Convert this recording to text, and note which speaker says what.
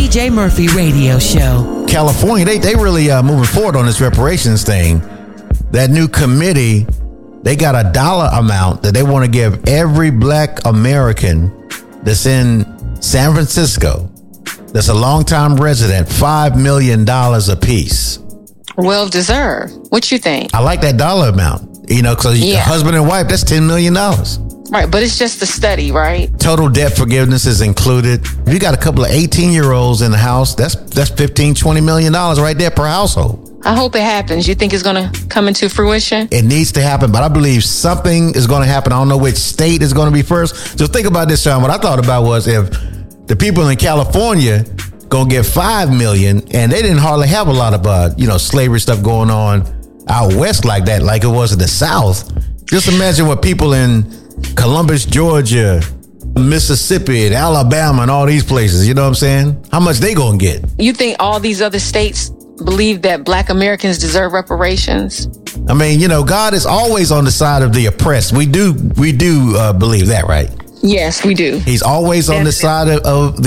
Speaker 1: BJ Murphy Radio Show.
Speaker 2: California, they really moving forward on this reparations thing. That new committee, they got a dollar amount that they want to give every black American that's in San Francisco, that's a longtime resident, $5 million a piece.
Speaker 3: Well deserved. What you think?
Speaker 2: I like that dollar amount. You know, because husband and wife, that's $10 million.
Speaker 3: Right, but it's just a study, right?
Speaker 2: Total debt forgiveness is included. If you got a couple of 18-year-olds in the house, that's $15, $20 million right there per household.
Speaker 3: I hope it happens. You think it's going to come into fruition?
Speaker 2: It needs to happen, but I believe something is going to happen. I don't know which state is going to be first. Just think about this, Sean. What I thought about was if the people in California going to get $5 million, and they didn't hardly have a lot of, slavery stuff going on out west like that, like it was in the South. Just imagine what people in Columbus, Georgia, Mississippi, and Alabama, and all these places, you know what I'm saying? How much they gonna get?
Speaker 3: You think all these other states believe that black Americans deserve reparations?
Speaker 2: I mean, God is always on the side of the oppressed. We do believe that, right?
Speaker 3: Yes, we do.
Speaker 2: He's always on the side of